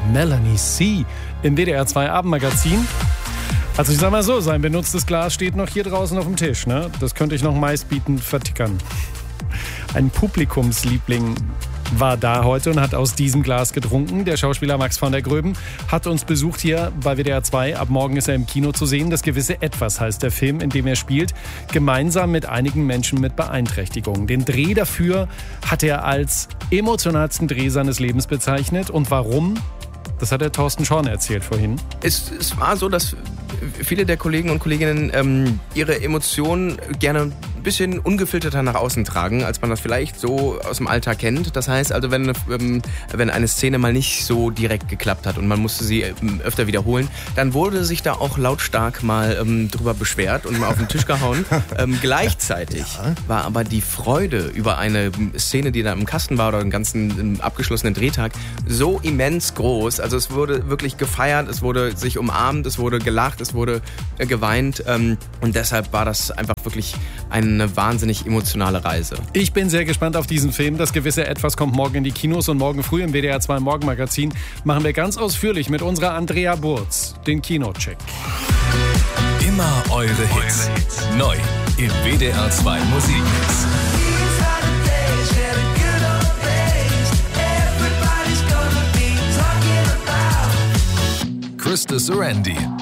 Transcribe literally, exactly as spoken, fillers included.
Melanie C. im W D R zwei Abendmagazin. Also ich sag mal so, sein benutztes Glas steht noch hier draußen auf dem Tisch. Ne? Das könnte ich noch meistbietend vertickern. Ein Publikumsliebling war da heute und hat aus diesem Glas getrunken. Der Schauspieler Max von der Gröben hat uns besucht hier bei W D R zwei. Ab morgen ist er im Kino zu sehen. Das gewisse Etwas heißt der Film, in dem er spielt, gemeinsam mit einigen Menschen mit Beeinträchtigungen. Den Dreh dafür hat er als emotionalsten Dreh seines Lebens bezeichnet. Und warum? Das hat der Thorsten Schorn erzählt vorhin. Es, es war so, dass viele der Kollegen und Kolleginnen ähm, ihre Emotionen gerne ein bisschen ungefilterter nach außen tragen, als man das vielleicht so aus dem Alltag kennt. Das heißt also, wenn, ähm, wenn eine Szene mal nicht so direkt geklappt hat und man musste sie ähm, öfter wiederholen, dann wurde sich da auch lautstark mal ähm, drüber beschwert und mal auf den Tisch gehauen. ähm, gleichzeitig ja. war aber die Freude über eine Szene, die da im Kasten war oder einen ganzen ähm, abgeschlossenen Drehtag, so immens groß. Also es wurde wirklich gefeiert, es wurde sich umarmt, es wurde gelacht, es wurde äh, geweint ähm, und deshalb war das einfach wirklich eine wahnsinnig emotionale Reise. Ich bin sehr gespannt auf diesen Film. Das gewisse Etwas kommt morgen in die Kinos und morgen früh im W D R zwei Morgenmagazin machen wir ganz ausführlich mit unserer Andrea Burz den Kinocheck. Immer eure Hits. Neu im W D R zwei Musikmix. Krista Sorandi.